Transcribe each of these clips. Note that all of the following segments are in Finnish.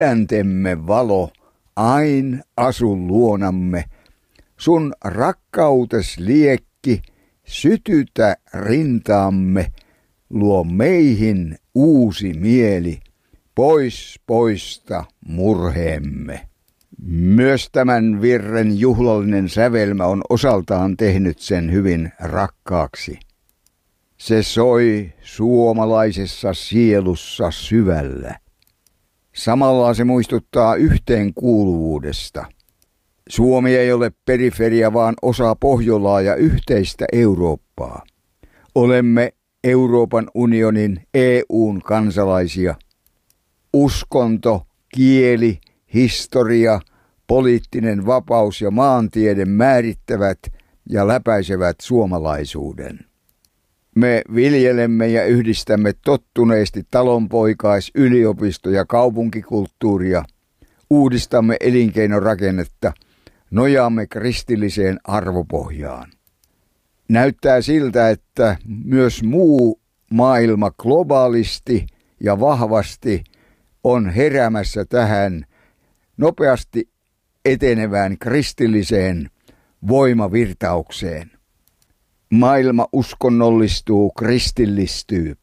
sydäntemme valo, ain asu luonamme. Sun rakkautes liekki, sytytä rintaamme, luo meihin uusi mieli, pois poista murheemme. Myös tämän virren juhlallinen sävelmä on osaltaan tehnyt sen hyvin rakkaaksi. Se soi suomalaisessa sielussa syvällä. Samalla se muistuttaa yhteenkuuluvuudesta. Suomi ei ole periferia, vaan osa Pohjolaa ja yhteistä Eurooppaa. Olemme Euroopan unionin EU:n kansalaisia. Uskonto, kieli, historia, poliittinen vapaus ja maantiede määrittävät ja läpäisevät suomalaisuuden. Me viljelemme ja yhdistämme tottuneesti talonpoikais-, yliopisto- ja kaupunkikulttuuria, uudistamme elinkeinorakennetta, nojaamme kristilliseen arvopohjaan. Näyttää siltä, että myös muu maailma globaalisti ja vahvasti on heräämässä tähän nopeasti etenevään kristilliseen voimavirtaukseen. Maailma uskonnollistuu, kristillistyy.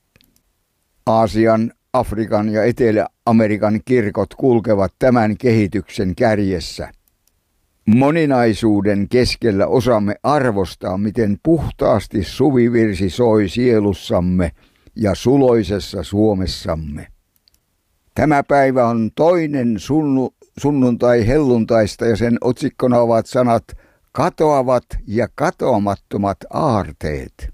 Aasian, Afrikan ja Etelä-Amerikan kirkot kulkevat tämän kehityksen kärjessä. Moninaisuuden keskellä osaamme arvostaa, miten puhtaasti suvivirsi soi sielussamme ja suloisessa Suomessamme. Tämä päivä on toinen sunnuntai helluntaista ja sen otsikkona ovat sanat katoavat ja katoamattomat aarteet.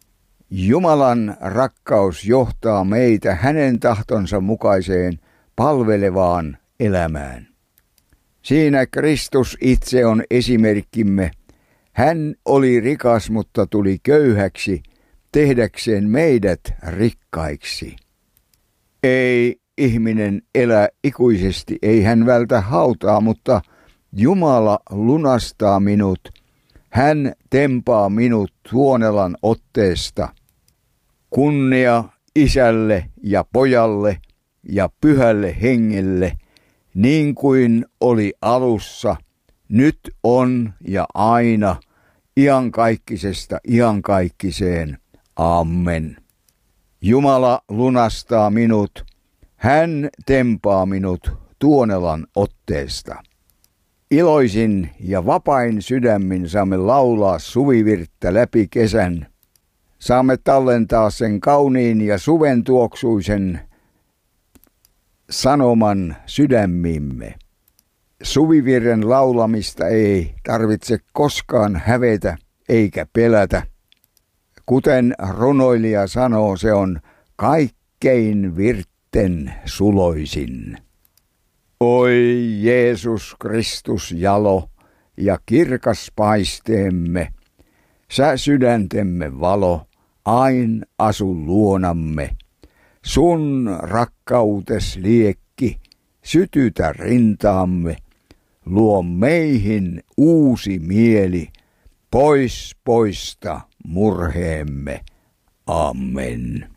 Jumalan rakkaus johtaa meitä hänen tahtonsa mukaiseen palvelevaan elämään. Siinä Kristus itse on esimerkkimme. Hän oli rikas, mutta tuli köyhäksi, tehdäkseen meidät rikkaiksi. Ei ihminen elä ikuisesti, ei hän vältä hautaa, mutta Jumala lunastaa minut. Hän tempaa minut Tuonelan otteesta. Kunnia Isälle ja Pojalle ja Pyhälle Hengelle, niin kuin oli alussa, nyt on ja aina, iankaikkisesta iankaikkiseen. Amen. Jumala lunastaa minut. Hän tempaa minut Tuonelan otteesta. Iloisin ja vapain sydämin saamme laulaa suvivirttä läpi kesän. Saamme tallentaa sen kauniin ja suven tuoksuisen sanoman sydämimme. Suvivirren laulamista ei tarvitse koskaan hävetä eikä pelätä. Kuten runoilija sanoo, se on kaikkein virtten suloisin. Oi Jeesus Kristus jalo ja kirkas paisteemme, sä sydäntemme valo, ain asu luonamme. Sun rakkautes liekki, sytytä rintaamme, luo meihin uusi mieli, pois poista murheemme. Amen.